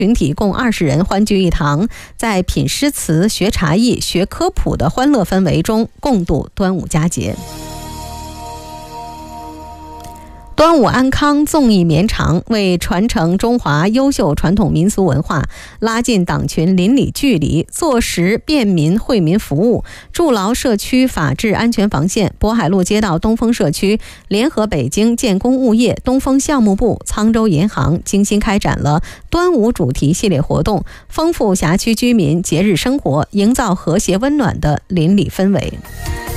群体共20人欢聚一堂，在品诗词、学茶艺、学科普的欢乐氛围中共度端午佳节。端午安康，纵意绵长，为传承中华优秀传统民俗文化，拉近党群邻里距离，做实便民惠民服务，筑牢社区法治安全防线，渤海路街道东风社区联合北京建工物业、东风项目部、沧州银行精心开展了端午主题系列活动，丰富辖区居民节日生活，营造和谐温暖的邻里氛围。